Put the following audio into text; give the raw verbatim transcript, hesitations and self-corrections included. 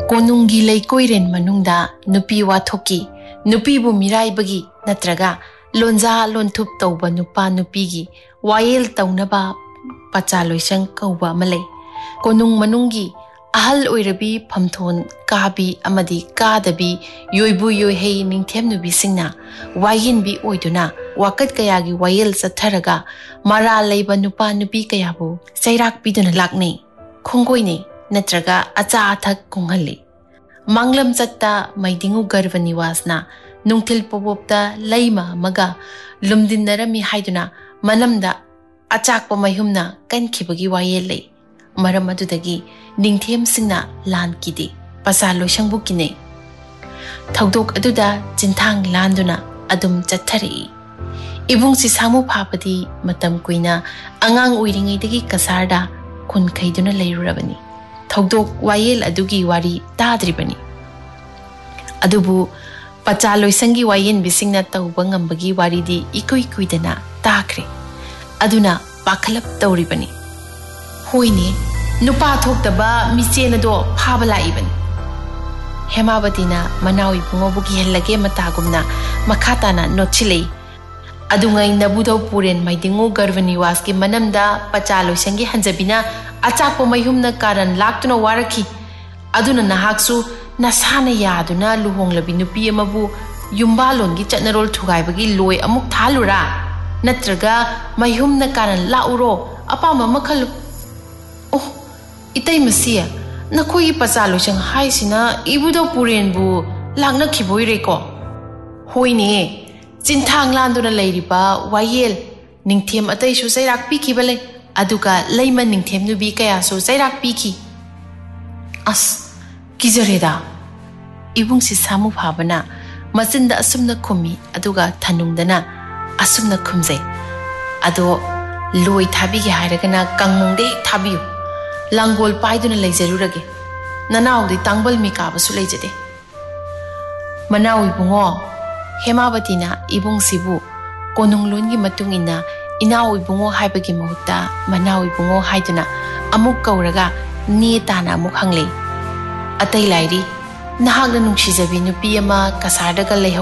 Konungi leikoiren manungda nupi wathoki nupi bu mirai bagi natraga lonza lonthup tauba nupa nupi gi wayel taunaba pachaloisang kauba malay konung manungi ahal oirabi phamthon kabi amadi kadabi yoibu yoihei ningthem nubi singna wayin bi oiduna wakat kayagi wayel satharaga mara leiba nupa nupi kayabu sairak biduna lakne khongoine natraga acha athak kunghali manglam chatta maidingu garvani wasna nungthil pobopta leima maga lumdinarami haiduna manamda achakpa mayhumna kankhibagi wayel lei maram adudagi ningthem singna lan kidi pasa loisangbu kine thaudok aduda jinthang landuna adum chathari ibung si samu phapadi matam kuina angang oiringai dagi kasarda khun khaiduna leirurabani thaudok wayel adugi wari tadribani adubu pacha loisangi wayen bisingna tauba ngambagi waridi ikui kuidana takre aduna pakhalap tauribani hoine nupa thokdaba michena do phabala ibani hemabatina manawi bungobu gi hellage matagumna makhatana nochilei adungai nabudo puren maidingu garvani waski manamda pacha loisangi hanjabina achakpo mayhumna karan laktuna waraki aduna nahaksu nasana yaduna luhonglabi nupi amabu yumbalongi chatnarol thugaibagi loi amuk thalura natraga mayhumna karan lauro apama makhalu oh itai masia nakoi pacha loisang haisina ibudo purenbu lakna khiboireko hoine jinthang landuna leiriba wayel ningthem atai su sairak pikibale aduga leima ningthem nubi kaya su sairak piki as kizareda ibung si samu phabana masinda asumna khumi aduga thanungdana asumna khumje ado loi thabi gi hairagana kangmungde thabiyu langol paiduna leijarurage nanaudi tangbal mika basu leijade manawi bungo hemabatina ibung sibu konunglongi matungina inawi bungo haibagi mahutta manawi bungo haiduna amuk kauraga ni tana amuk hangle atai lairi nahagna nungsijabi nupi ama kasardaga leho